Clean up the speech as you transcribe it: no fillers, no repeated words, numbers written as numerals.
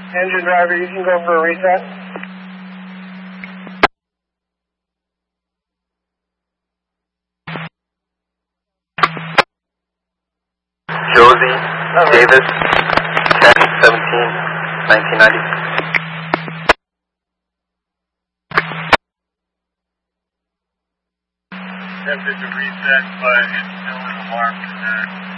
Engine driver, you can go for a reset. Josie Davis, 10/17/1990. Attempted to reset, but it's still an alarm for that.